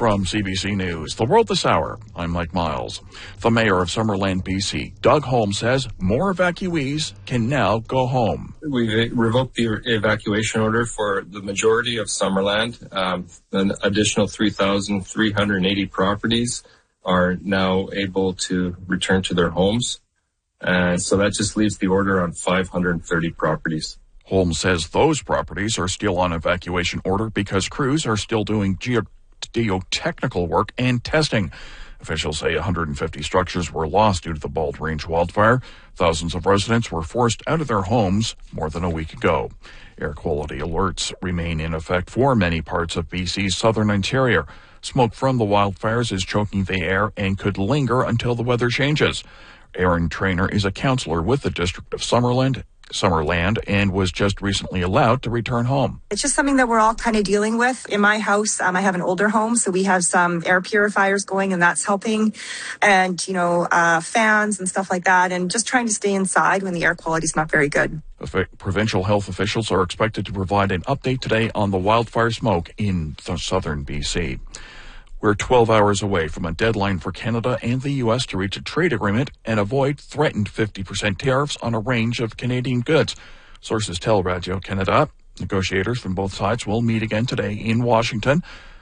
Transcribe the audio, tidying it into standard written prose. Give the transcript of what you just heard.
From CBC News, The World This Hour, I'm Mike Miles. The mayor of Summerland, BC, Doug Holmes, says more evacuees can now go home. We've revoked the evacuation order for the majority of Summerland. An additional 3,380 properties are now able to return to their homes. So that just leaves the order on 530 properties. Holmes says those properties are still on evacuation order because crews are still doing geotechnical work and testing. Officials say 150 structures were lost due to the Bald Range wildfire. Thousands of residents were forced out of their homes more than a week ago. Air quality alerts remain in effect for many parts of BC's southern interior. Smoke from the wildfires is choking the air and could linger until the weather changes. Aaron Trainer is a councillor with the District of Summerland, and was just recently allowed to return home. It's just something that we're all kind of dealing with. In my house, I have an older home, so we have some air purifiers going, and that's helping. And, fans and stuff like that, and just trying to stay inside when the air quality is not very good. Provincial health officials are expected to provide an update today on the wildfire smoke in the southern BC. We're 12 hours away from a deadline for Canada and the U.S. to reach a trade agreement and avoid threatened 50% tariffs on a range of Canadian goods. Sources tell Radio-Canada negotiators from both sides will meet again today in Washington.